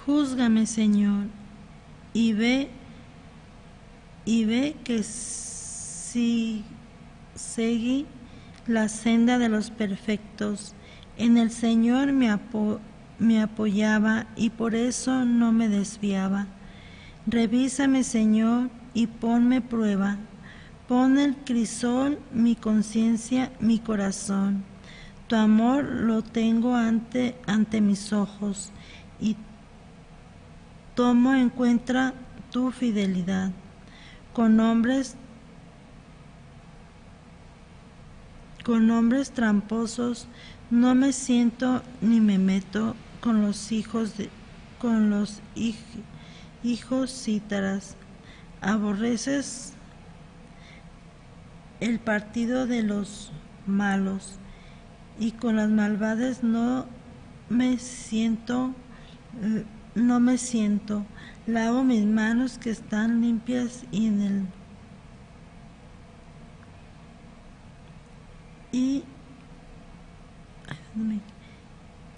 Júzgame, Señor, y ve que si seguí la senda de los perfectos. En el Señor me apoyaba y por eso no me desviaba. Revísame, Señor, y ponme prueba. Pon el crisol mi conciencia, mi corazón. Tu amor lo tengo ante mis ojos y tomo en cuenta tu fidelidad. Con hombres tramposos no me siento ni me meto. Con los hijos cítaras. Aborreces el partido de los malos, y con las malvadas no me siento. Lavo mis manos que están limpias